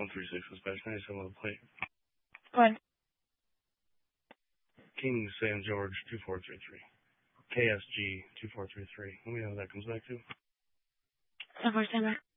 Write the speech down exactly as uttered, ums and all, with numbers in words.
one three six dispatch, ninety-seven on the plate. Go ahead. King San George two four three three. K S G two four three three. Let me know what that comes back to. So far, stand by.